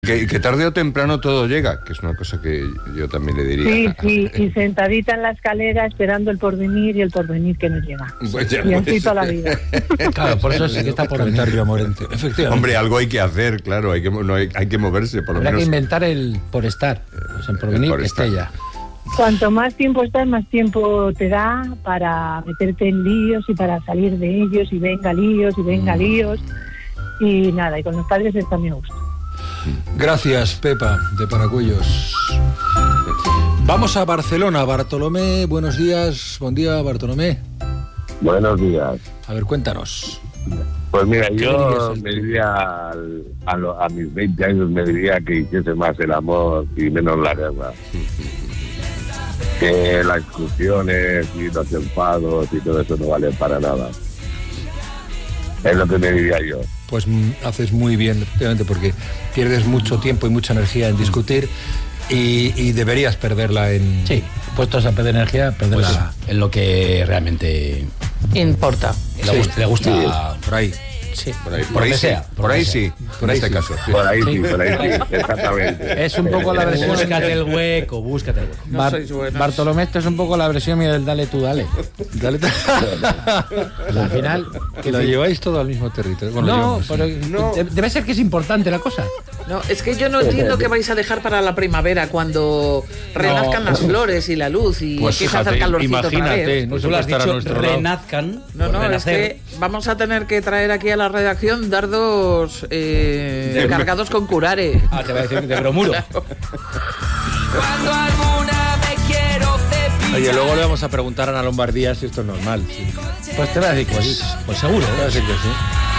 Que tarde o temprano todo llega, que es una cosa que yo también le diría. Sí, y sentadita en la escalera esperando el porvenir y el porvenir que nos llega. Pues ya, y así toda la vida. Claro, por eso sí que está por comentario Morente. Efectivamente. Hombre, algo hay que hacer, claro, hay que moverse, por lo Habrá menos. que inventar el por estar, pues en porvenir que esté ya. Cuanto más tiempo estás, más tiempo te da para meterte en líos y para salir de ellos, y venga líos, y nada, y con los padres está muy a gusto. Gracias, Pepa, de Paracuellos. Vamos a Barcelona. Bartolomé, buenos días. Buen día, Bartolomé. Buenos días. A ver, cuéntanos. Pues mira, yo me diría, a mis 20 años me diría que hiciese más el amor y menos la guerra. Que las discusiones y los enfados y todo eso no valen para nada. Es lo que me diría yo. Pues haces muy bien, efectivamente, porque pierdes mucho tiempo y mucha energía en discutir y deberías perderla en... Sí, puestos a perder energía, perderla en lo que realmente importa. Le gusta Sí. Por ahí. Sí, Por ahí sí, por en este caso. Sí. Por ahí sí, exactamente. Es un poco la versión... Búscate el hueco. Bartolomé, esto es un poco la versión mía del dale tú, dale. Dale. Al final... Que lo lleváis todo al mismo territorio. Bueno, No, pero debe ser que es importante la cosa. No, es que yo no entiendo qué vais a dejar para la primavera cuando renazcan las flores y la luz y pues empieza a hacer calorcito otra imagínate, vez. no Tú se lo va a has estar a dicho, nuestro lado. renazcan. No, por es renacer. que vamos a tener que traer aquí a la redacción dardos cargados con curare. Ah, te va a decir de bromuro. Oye, luego le vamos a preguntar a Ana Lombardía si esto es normal. Sí. Pues te voy a decir que sí. Pues seguro. Parece que sí.